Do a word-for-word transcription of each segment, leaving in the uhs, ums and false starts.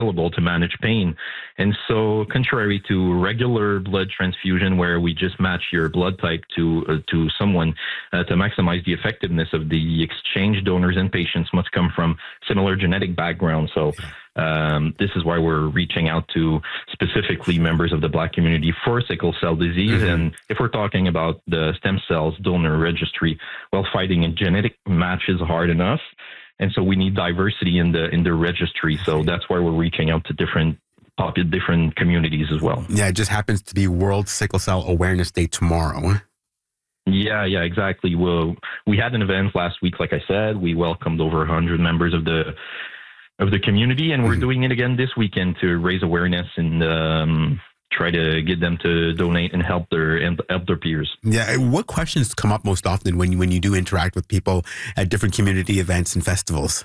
available to manage pain. And so contrary to regular blood transfusion where we just match your blood type to uh, to someone uh, to maximize the effectiveness of the exchange, donors and patients must come from similar genetic background. So um, this is why we're reaching out to specifically members of the Black community for sickle cell disease. Mm-hmm. And if we're talking about the stem cells donor registry, well, finding a genetic match is hard enough. And so we need diversity in the in the registry. So that's why we're reaching out to different different communities as well. Yeah, it just happens to be World Sickle Cell Awareness Day tomorrow. Yeah, yeah, exactly. Well, we had an event last week, like I said. We welcomed over one hundred members of the of the community, and we're mm-hmm. doing it again this weekend to raise awareness and um, try to get them to donate and help their help their peers. Yeah, what questions come up most often when you, when you do interact with people at different community events and festivals?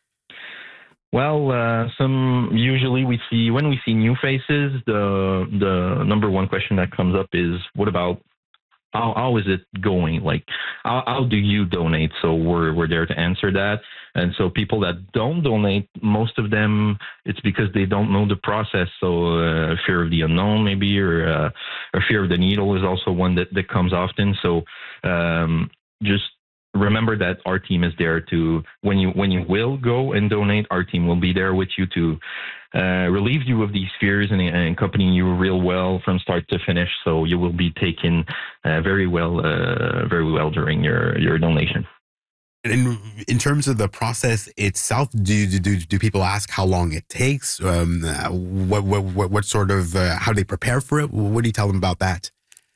Well, uh, some usually we see when we see new faces, the the number one question that comes up is, what about how how is it going? Like, how, how do you donate? So we're we're there to answer that. And so people that don't donate, most of them, it's because they don't know the process. So uh, fear of the unknown, maybe, or uh, or fear of the needle is also one that, that comes often. So um, just remember that our team is there to, when you when you will go and donate, our team will be there with you to uh, relieve you of these fears and, and accompany you real well from start to finish. So you will be taken uh, very well, uh, very well during your, your donation. And in terms of the process itself, do do do people ask how long it takes? Um, what, what what sort of uh, how they prepare for it? What do you tell them about that?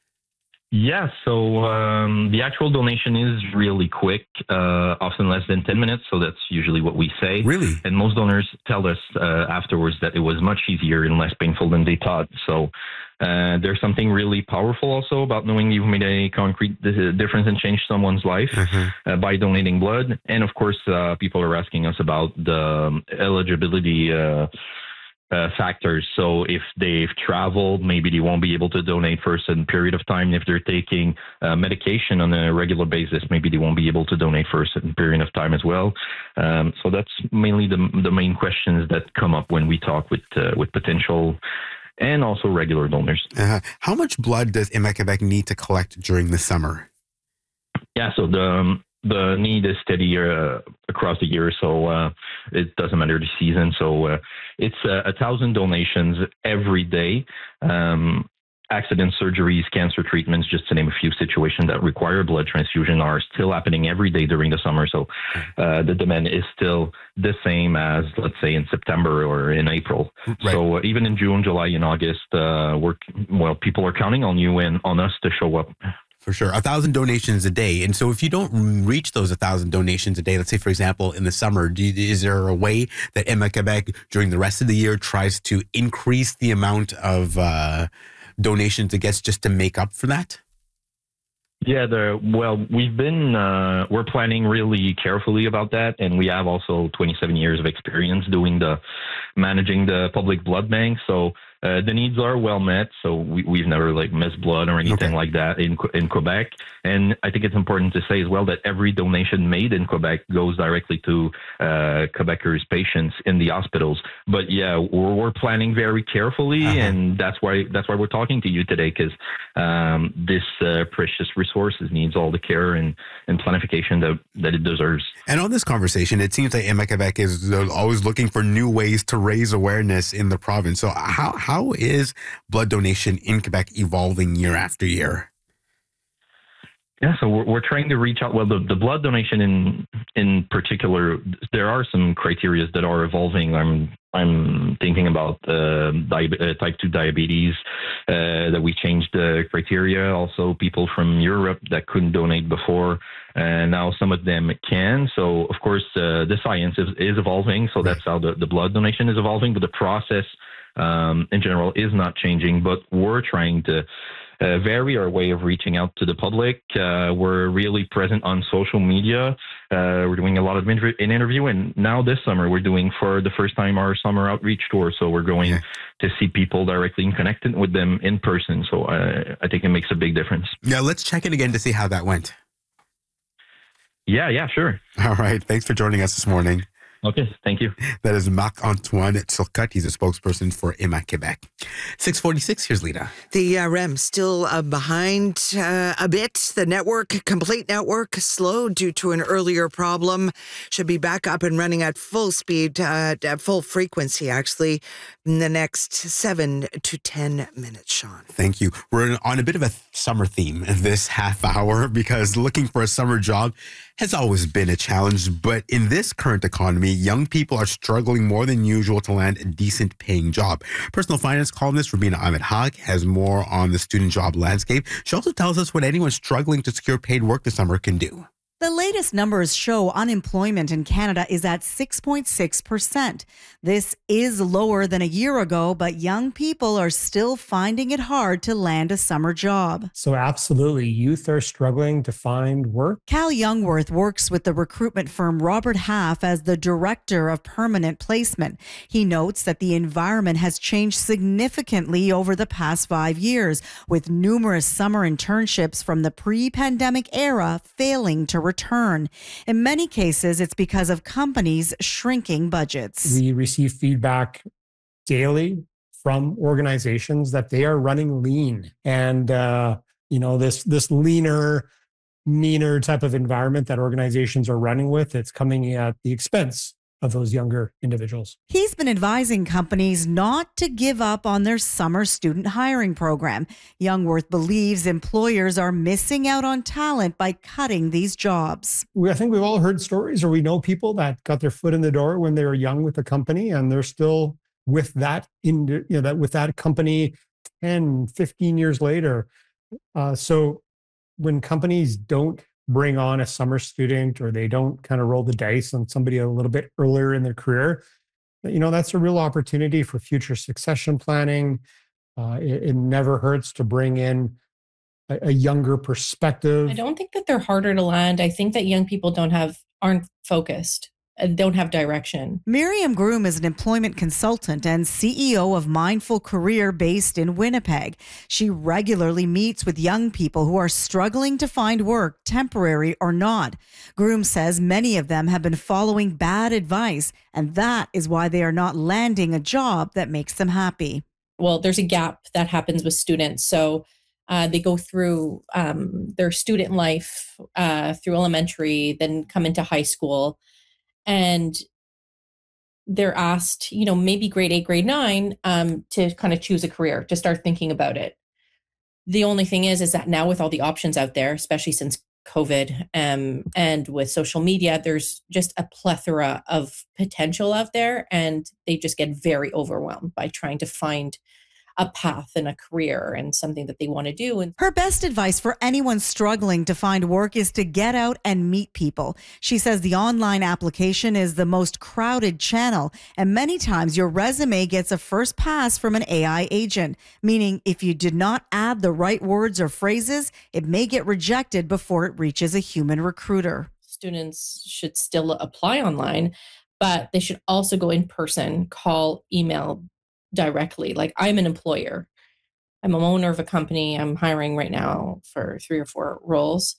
Yeah, so um, the actual donation is really quick, uh, often less than ten minutes. So that's usually what we say. Really? And most donors tell us uh, afterwards that it was much easier and less painful than they thought. So uh, there's something really powerful also about knowing you've made a concrete difference and changed someone's life mm-hmm. uh, by donating blood. And of course, uh, people are asking us about the eligibility uh Uh, factors. So if they've traveled, maybe they won't be able to donate for a certain period of time. If they're taking uh, medication on a regular basis, maybe they won't be able to donate for a certain period of time as well. Um, so that's mainly the the main questions that come up when we talk with uh, with potential and also regular donors. Uh, how much blood does Héma-Québec need to collect during the summer? Yeah, so the um, the need is steady uh, across the year, so uh, it doesn't matter the season. So uh, it's uh, a thousand donations every day. Um, accident surgeries, cancer treatments, just to name a few situations that require blood transfusion are still happening every day during the summer. So uh, the demand is still the same as, let's say, in September or in April. Right. So uh, even in June, July, and August, uh, we're, well, people are counting on you and on us to show up. For sure. A thousand donations a day. And so if you don't reach those a thousand donations a day, let's say, for example, in the summer, do you, is there a way that Héma-Québec during the rest of the year tries to increase the amount of uh, donations it gets just to make up for that? Yeah, the, well, we've been, uh, we're planning really carefully about that. And we have also twenty-seven years of experience doing the, managing the public blood bank. So uh, the needs are well met. So we, we've never like missed blood or anything okay. like that in in Quebec. And I think it's important to say as well that every donation made in Quebec goes directly to uh, Quebecers' patients in the hospitals. But yeah, we're, we're planning very carefully. Uh-huh. And that's why, that's why we're talking to you today, because um, this uh, precious resources needs all the care and, and planification that, that it deserves. And on this conversation, it seems like Héma-Québec is always looking for new ways to raise awareness in the province. So how how is blood donation in Quebec evolving year after year? Yeah, so we're, we're trying to reach out. Well, the, the blood donation in in particular, there are some criteria that are evolving. I'm I'm thinking about uh, di- uh, type two diabetes, uh, that we changed the criteria. Also, people from Europe that couldn't donate before, and now some of them can. So, of course, uh, the science is, is evolving. So that's how the, the blood donation is evolving. But the process um, in general is not changing. But we're trying to Uh, vary our way of reaching out to the public. Uh, we're really present on social media. Uh, we're doing a lot of inter- in interview, and now this summer we're doing for the first time our summer outreach tour. So we're going yeah. to see people directly and connected with them in person. So uh, I think it makes a big difference. Yeah, let's check in again to see how that went. Yeah, yeah, sure. All right. Thanks for joining us this morning. Okay, thank you. That is Marc-Antoine Turcotte. He's a spokesperson for E M A Quebec. six forty-six, here's Lita. The uh, R E M still uh, behind uh, a bit. The network, complete network, slowed due to an earlier problem. Should be back up and running at full speed, uh, at full frequency, actually, in the next seven to ten minutes, Sean. Thank you. We're on a bit of a summer theme this half hour because looking for a summer job has always been a challenge. But in this current economy, young people are struggling more than usual to land a decent paying job. Personal finance columnist Rubina Ahmed-Haq has more on the student job landscape. She also tells us what anyone struggling to secure paid work this summer can do. The latest numbers show unemployment in Canada is at six point six percent. This is lower than a year ago, but young people are still finding it hard to land a summer job. So absolutely, youth are struggling to find work. Cal Youngworth works with the recruitment firm Robert Half as the director of permanent placement. He notes that the environment has changed significantly over the past five years, with numerous summer internships from the pre-pandemic era failing to return. In many cases, it's because of companies shrinking budgets. We receive feedback daily from organizations that they are running lean. And, uh, you know, this this leaner, meaner type of environment that organizations are running with, it's coming at the expense of those younger individuals. He's been advising companies not to give up on their summer student hiring program. Youngworth believes employers are missing out on talent by cutting these jobs. We, I think we've all heard stories, or we know people that got their foot in the door when they were young with the company, and they're still with that in you know that with that company ten, fifteen years later. Uh, so when companies don't bring on a summer student, or they don't kind of roll the dice on somebody a little bit earlier in their career, you know, that's a real opportunity for future succession planning. Uh, it, it never hurts to bring in a, a younger perspective. I don't think that they're harder to land. I think that young people don't have, aren't focused, don't have direction. Miriam Groom is an employment consultant and C E O of Mindful Career based in Winnipeg. She regularly meets with young people who are struggling to find work, temporary or not. Groom says many of them have been following bad advice, and that is why they are not landing a job that makes them happy. Well, there's a gap that happens with students. So uh, they go through um, their student life uh, through elementary, then come into high school. And they're asked, you know, maybe grade eight, grade nine, um, to kind of choose a career, to start thinking about it. The only thing is, is that now with all the options out there, especially since COVID um, and with social media, there's just a plethora of potential out there, and they just get very overwhelmed by trying to find a path and a career and something that they want to do. And her best advice for anyone struggling to find work is to get out and meet people. She says the online application is the most crowded channel, and many times your resume gets a first pass from an A I agent, meaning if you did not add the right words or phrases, it may get rejected before it reaches a human recruiter. Students should still apply online, but they should also go in person, call, email directly. Like, I'm an employer. I'm an owner of a company. I'm hiring right now for three or four roles.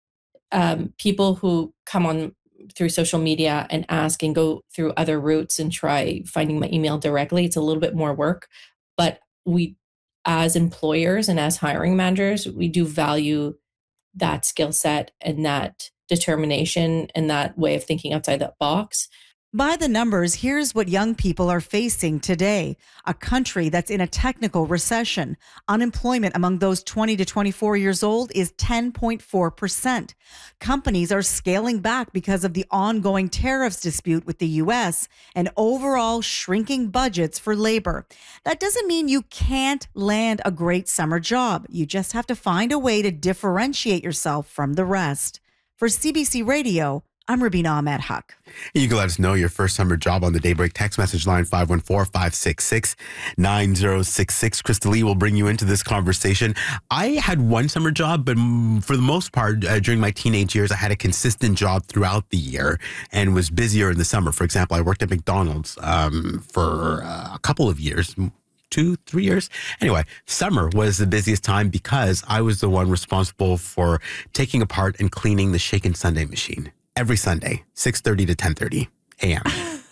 Um, people who come on through social media and ask and go through other routes and try finding my email directly, it's a little bit more work. But we, as employers and as hiring managers, we do value that skill set and that determination and that way of thinking outside that box. By the numbers, here's what young people are facing today. A country that's in a technical recession. Unemployment among those twenty to twenty-four years old is ten point four percent. Companies are scaling back because of the ongoing tariffs dispute with the U S and overall shrinking budgets for labor. That doesn't mean you can't land a great summer job. You just have to find a way to differentiate yourself from the rest. For C B C Radio, I'm Rubina Ahmed-Haq. You can let us know your first summer job on the Daybreak text message line five one four, five six six, nine zero six six. Krista Lee will bring you into this conversation. I had one summer job, but for the most part, uh, during my teenage years, I had a consistent job throughout the year and was busier in the summer. For example, I worked at McDonald's um, for uh, a couple of years. Two, three years. Anyway, summer was the busiest time because I was the one responsible for taking apart and cleaning the Shaken Sunday machine every Sunday, six thirty to ten thirty a.m.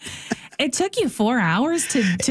It took you four hours to, to